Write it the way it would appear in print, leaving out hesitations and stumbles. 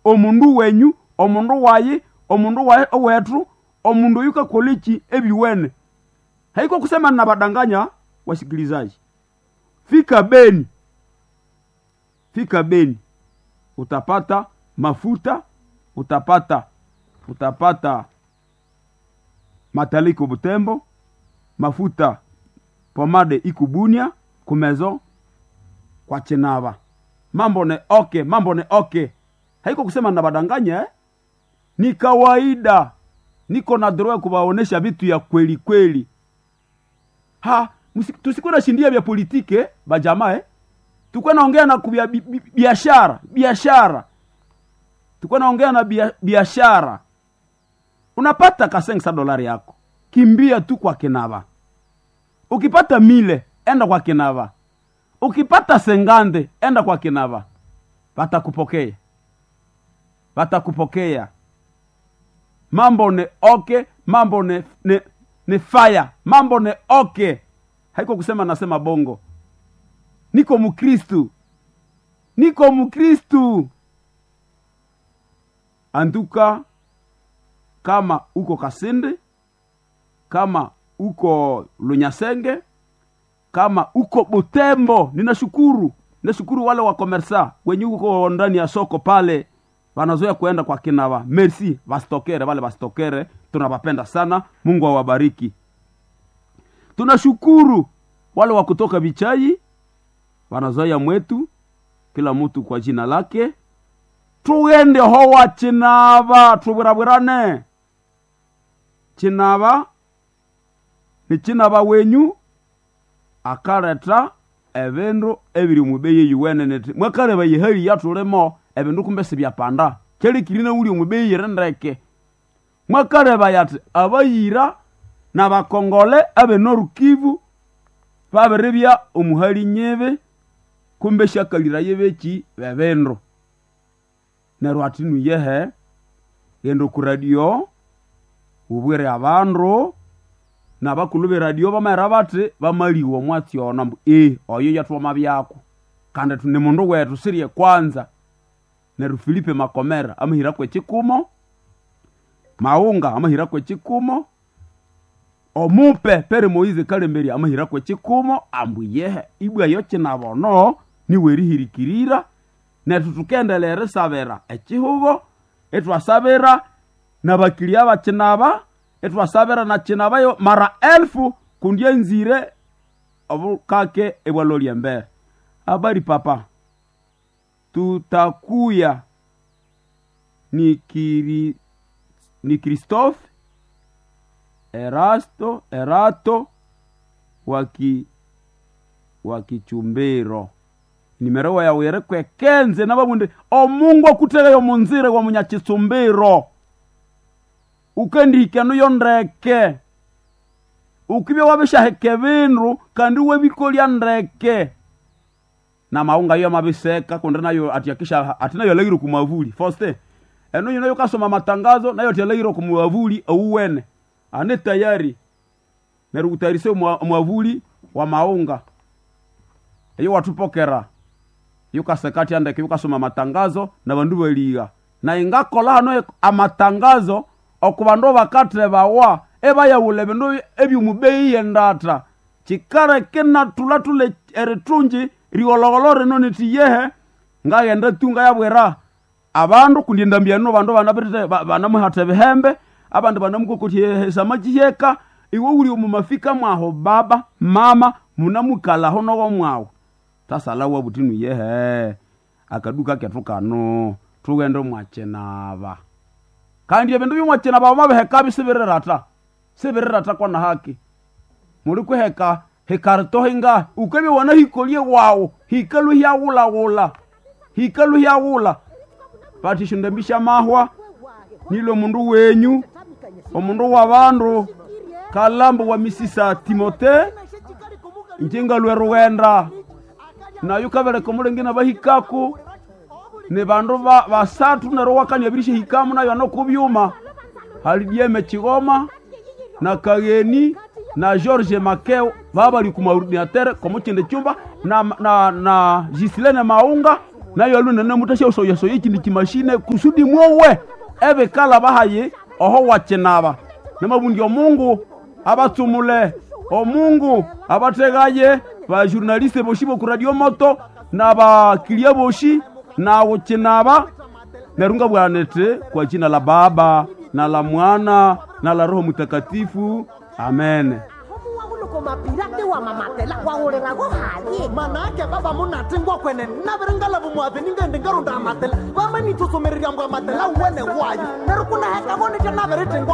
omundu wenyu, omundu wayi, omundu wae owetu, omundu yuka kolichi ebiwene. Haiko kusema ninabadanganya wasikilizaji. Fika Beni. Utapata mafuta, utapata mataliko Butembo, mafuta pomade ikubunia kumezo kwa Chinava. Mambo ne okay. Haiko kusema ninabadanganya Ni kawaida. Niko na droga kubaonesha vitu ya kweli kweli. Tusikuwa na shindia vya politike bajamaa Tukua naongea na kubia biashara. Tukua naongea na biashara. Unapata ka $500 yako. Kimbia tu kwa Kinava. Ukipata 1000 enda kwa Kinava. Ukipata 50 enda kwa Kinava. Watakupokea. Mambo ne okay, mambo ne fire, mambo ne okay. Haiko kusema nasema bongo. Niko mukristu. Anduka kama uko Kasindi, kama uko Lunyasenge, kama uko Butembo, ninashukuru wale wa komersa wenye uko ndani ya soko pale wanazoea kuenda kwa Kinava. Merci wale bastokere, tunawapenda sana. Mungu awabariki. Tunashukuru wale wa kutoka Bichai wanazoea mwetu, kila mtu kwa jina lake. Tuende hoa Chinava, tuburabirane. Chinava ni Chinava wenyu akareta ebindu ebiri mubeye yuwene neti. Mwakare bayihari yatulemo ebindu kumbese byapanda. Keri kirina uli mubeye yerendeke. Mwakare bayate abayira na bakongole abe Norukivu baberebya omuhali nyebe kumbesha kalira yebeki bebendo. Nero atinu yehe yendo ku radio ubwere abandu na bakulube radio bamara bate bamaliwo mwati ona oyo yatwa mabyako kandi tune mundu wetu sirie kwanza. Nero Filipe Makomera amahira kwe Chikumo, Maunga amahira kwe Chikumo, Omupe Pere Moize Kalemberi amahira kwe Chikumo. Ambuyehe ibwa yoche nabono ni werihirikirira netu tukendelere sabera echihugo etwasabera na bakilia ba Chinava etwasabera na Chinava yo mara 1000 kundie nzire obukake ebwaloli embe. Habari papa, tutakuya ni Christophe Erato wakichumbero nimero ya were kwe kenze nababundi omungu akutega yo munzire wa munyakisumbiro ukandike no yondreke ukibe wabesha hekebinru kandi webikolya ndreke na maunga yo mabiseka kundana nayo atiyakisha atinayo legiro kumavuli foste eno nayo kasoma matangazo nayo atiyalegiro kumavuli auwene ane tayari neru utarise mwavuli wa maunga eyo watupokera yuka sekati andeke yuka soma matangazo na bandu baliga na ingakola hano amatangazo okubandu bakatre bawa eba ya ulebendo ebyumubeyi yendata chikare kena tulatule eretunji riologolore no nitiyehe ngayenda tunga yabwera abandu kundindambiano bandu banabirite banamuhate behembe abandu banamukokotie samaji yeka iwe uli umumafika mwaho baba mama munamukala hono go mwawo tasala wa butinu yehe akaduka ketukano tugendo mwachenava kandi ebindu byomwachenava mabeheka bisibirerata kwa na haki muri kuheka hekarto hinga ukebi wana hikolie wao hikalu hiawula pati shindembisha mahwa nilo mundu wenyu omundu wa bandu Kalambo wa Misisa Timote njinga lweruwenda na yukabere komulengena bahikaku ne bandu basatu nero wakani abirishe hikamu nayo no kubyuma Halidieme Chigoma na Kageni na George Makeo baba li kumaordinateur komuchende chumba na Gislene Maunga nayo lunene mutasha usoyeso yikindi kimashine kusudi mwowe ebe kala bahaye oho wachenaba namabundi omungu abatsumule omungu abategaye ba journaliste boshibo ku radio moto na ba kilia boshi na wachenaba nerunga bwanete kwa jina la Baba na la Mwana na la Roho Mtakatifu, amen. Mapirate wa mamatela wa urera go haye manake baba munatingwa kwene naberengala bumwabe ninge ngarunda amatela bama nitusomerira ngo amatela wene wayo nerukuna heka bone tena beretingwa